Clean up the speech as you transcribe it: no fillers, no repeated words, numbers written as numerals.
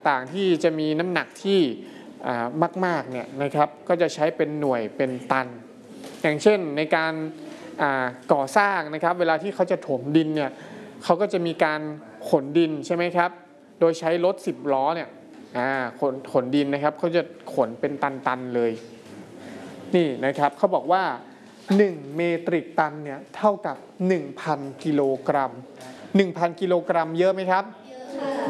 ต่างที่จะมีน้ำหนักที่มากๆเนี่ยนะครับก็จะใช้เป็นหน่วยเป็นตันอย่างเช่นในการก่อสร้างนะครับเวลาที่เขาจะถมดินเนี่ยเขาก็จะมีการขนดินใช่ไหมครับโดยใช้รถ10 ล้อเนี่ยขนดินนะครับเขาจะขนเป็นตันๆเลยนี่นะครับเขาบอกว่า1 เมตริกตันเนี่ยเท่ากับ 1,000 กิโลกรัม 1,000 กิโลกรัมเยอะไหมครับ